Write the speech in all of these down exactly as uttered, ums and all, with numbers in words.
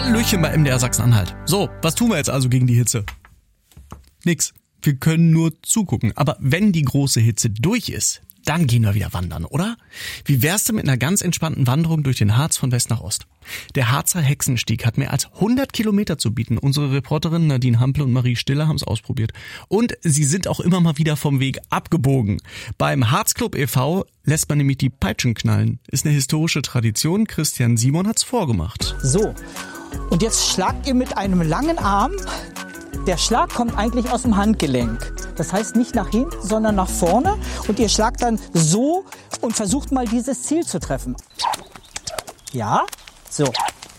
Hallöchen bei M D R Sachsen-Anhalt. So, was tun wir jetzt also gegen die Hitze? Nix. Wir können nur zugucken. Aber wenn die große Hitze durch ist, dann gehen wir wieder wandern, oder? Wie wär's denn mit einer ganz entspannten Wanderung durch den Harz von West nach Ost? Der Harzer Hexenstieg hat mehr als hundert Kilometer zu bieten. Unsere Reporterinnen Nadine Hample und Marie Stiller haben es ausprobiert. Und sie sind auch immer mal wieder vom Weg abgebogen. Beim Harzclub e V lässt man nämlich die Peitschen knallen. Ist eine historische Tradition. Christian Simon hat's vorgemacht. So, und jetzt schlagt ihr mit einem langen Arm. Der Schlag kommt eigentlich aus dem Handgelenk. Das heißt nicht nach hinten, sondern nach vorne. Und ihr schlagt dann so und versucht mal dieses Ziel zu treffen. Ja, so.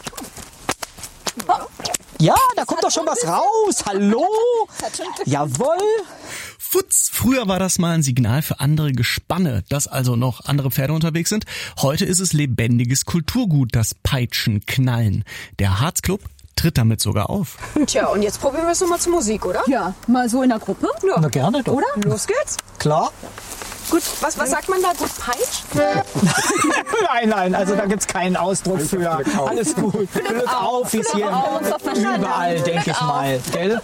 Ja, da kommt doch schon was raus. Hallo? Jawohl. Futz, früher war das mal ein Signal für andere Gespanne, dass also noch andere Pferde unterwegs sind. Heute ist es lebendiges Kulturgut, das Peitschenknallen. Der Harzclub tritt damit sogar auf. Tja, und jetzt probieren wir es nochmal zur Musik, oder? Ja, mal so in der Gruppe. Ja. Na gerne doch. Oder? Los geht's. Klar. Gut, was, was sagt man da? Gut Peitsch? Nein, nein, also da gibt's keinen Ausdruck für. Alles gut. Glück auf, wie es hier überall, denke ich mal. Gell?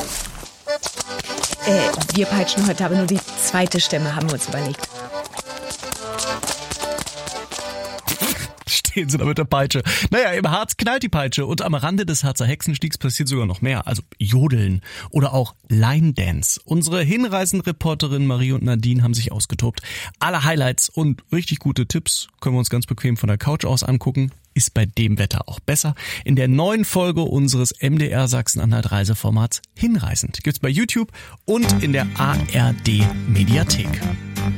Äh, wir peitschen heute aber nur die zweite Stimme, haben wir uns überlegt. Stehen sie da mit der Peitsche. Naja, im Harz knallt die Peitsche und am Rande des Harzer Hexenstiegs passiert sogar noch mehr. Also Jodeln oder auch Line Dance. Unsere Hinreisenreporterinnen Marie und Nadine haben sich ausgetobt. Alle Highlights und richtig gute Tipps können wir uns ganz bequem von der Couch aus angucken. Ist bei dem Wetter auch besser. In der neuen Folge unseres M D R Sachsen-Anhalt Reiseformats Hinreisend gibt's bei YouTube und in der A R D Mediathek.